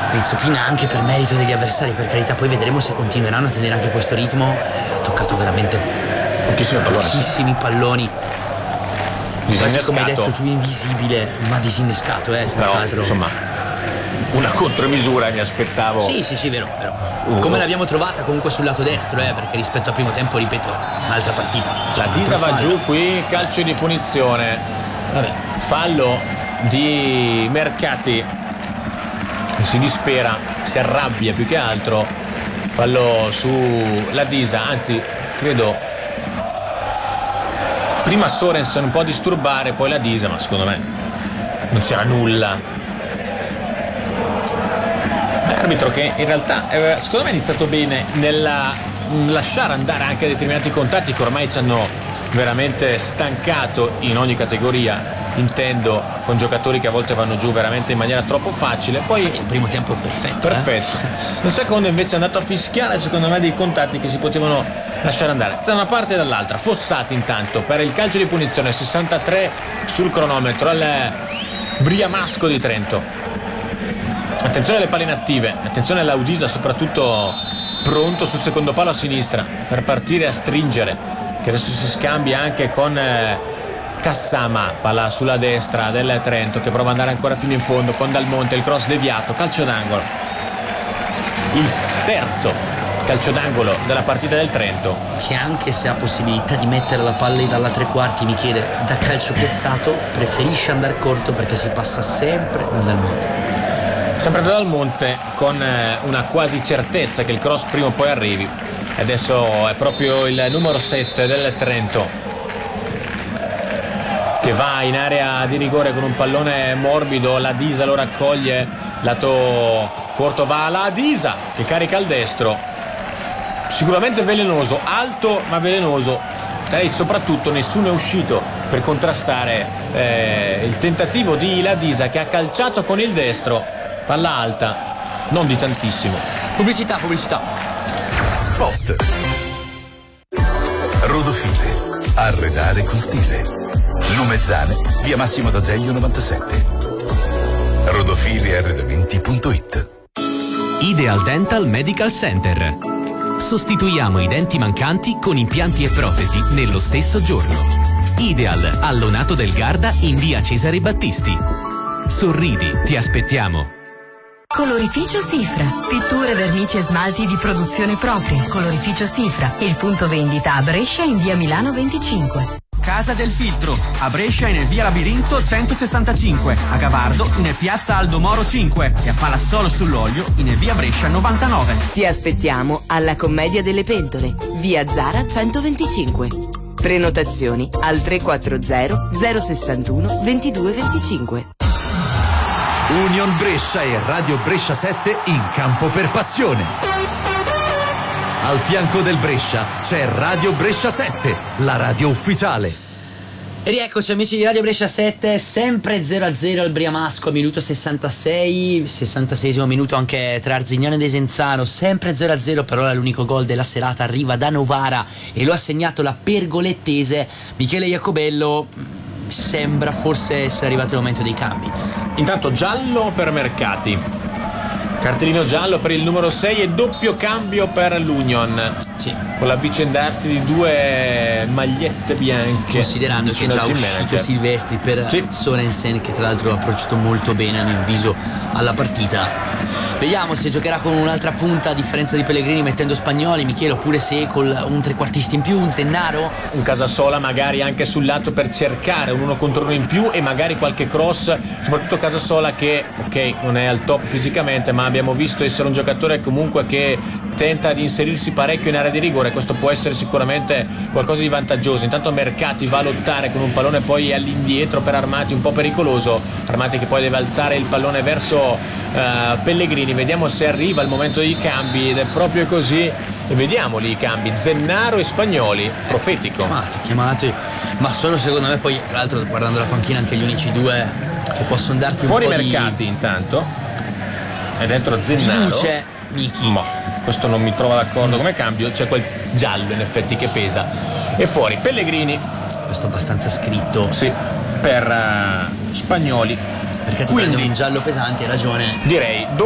Rizzopina anche per merito degli avversari, per carità, poi vedremo se continueranno a tenere anche questo ritmo. Ha toccato veramente pochissimi palloni. Quasi, come hai detto tu, invisibile, ma disinnescato, senz'altro. Insomma, una contromisura mi aspettavo. Sì, vero. Come l'abbiamo trovata comunque sul lato destro, perché rispetto al primo tempo, ripeto, un'altra partita. La Disa va giù qui, calcio di punizione. Vabbè. Fallo di Mercati. Si dispera, si arrabbia più che altro. Fallo su la Disa, anzi, credo prima Sorensen un po' a disturbare, poi la Disa, ma secondo me non c'era nulla. Arbitro che in realtà secondo me ha iniziato bene nella lasciare andare anche determinati contatti che ormai ci hanno veramente stancato in ogni categoria, intendo con giocatori che a volte vanno giù veramente in maniera troppo facile. Poi il primo tempo perfetto. Il secondo invece è andato a fischiare secondo me dei contatti che si potevano lasciare andare da una parte e dall'altra. Fossati intanto per il calcio di punizione, 63 sul cronometro al Briamasco di Trento. Attenzione alle palle inattive, attenzione all'Audisa, soprattutto pronto sul secondo palo a sinistra per partire a stringere, che adesso si scambia anche con Cassama, palla sulla destra del Trento che prova ad andare ancora fino in fondo con Dal Monte, il cross deviato, calcio d'angolo, il terzo calcio d'angolo della partita del Trento, che anche se ha possibilità di mettere la palla dalla tre quarti, Michele, da calcio piazzato preferisce andare corto perché si passa sempre da Dal Monte. Sempre da Dal Monte con una quasi certezza che il cross prima o poi arrivi. Adesso è proprio il numero 7 del Trento che va in area di rigore con un pallone morbido. La Disa lo raccoglie, lato corto va la Disa che carica al destro, sicuramente velenoso, alto ma velenoso, e soprattutto nessuno è uscito per contrastare il tentativo di la Disa che ha calciato con il destro, palla alta, non di tantissimo. Pubblicità. Spot. Rodofile, arredare con stile. Lumezzane, via Massimo d'Azeglio 97. Rodofiliarredamenti.it. Ideal Dental Medical Center. Sostituiamo i denti mancanti con impianti e protesi nello stesso giorno. Ideal, allonato del Garda in via Cesare Battisti. Sorridi, ti aspettiamo. Colorificio Sifra, pitture, vernici e smalti di produzione propria. Colorificio Sifra, il punto vendita a Brescia in via Milano 25. Casa del Filtro, a Brescia in via Labirinto 165, a Gavardo in piazza Aldo Moro 5 e a Palazzolo sull'Olio in via Brescia 99. Ti aspettiamo alla Commedia delle Pentole, via Zara 125. Prenotazioni al 340 061 2225. Union Brescia e Radio Brescia 7 in campo per passione. Al fianco del Brescia c'è Radio Brescia 7, la radio ufficiale. E rieccoci amici di Radio Brescia 7, sempre 0-0 al Briamasco, minuto 66esimo minuto anche tra Arzignano e Desenzano, sempre 0-0, per ora l'unico gol della serata arriva da Novara e lo ha segnato la pergolettese Michele Iacobello. Sembra forse essere arrivato il momento dei cambi. Intanto giallo per Mercati, cartellino giallo per il numero 6 e doppio cambio per l'Union, sì, con l'avvicendarsi di due magliette bianche, considerando che è già uscito Silvestri per Sorensen, che tra l'altro ha approcciato molto bene a mio avviso alla partita. Vediamo se giocherà con un'altra punta a differenza di Pellegrini, mettendo Spagnoli, Michele, oppure se con un trequartista in più, un Zennaro, un Casasola magari anche sul lato per cercare un 1 contro 1 in più e magari qualche cross, soprattutto Casasola che ok non è al top fisicamente, ma abbiamo visto essere un giocatore comunque che tenta di inserirsi parecchio in area di rigore. Questo può essere sicuramente qualcosa di vantaggioso. Intanto Mercati va a lottare con un pallone poi all'indietro per Armati, un po' pericoloso, Armati che poi deve alzare il pallone verso Pellegrini. Vediamo se arriva il momento dei cambi, ed è proprio così, e vediamoli i cambi, Zennaro e Spagnoli, profetico. Chiamati, ma sono secondo me poi, tra l'altro guardando la panchina, anche gli unici due che possono darti fuori un po' Mercati di... intanto, e dentro Zennaro. Di luce, Michi. Ma questo non mi trova d'accordo come cambio, c'è quel giallo in effetti che pesa, e fuori Pellegrini, questo abbastanza scritto, sì, per Spagnoli, perché ti prende un giallo pesante, hai ragione, direi